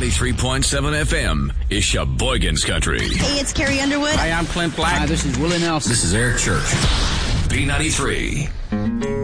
93.7 FM is Sheboygan's Country. Hey, it's Carrie Underwood. Hi, I'm Clint Black. Hi, this is Willie Nelson. This is Eric Church. B93.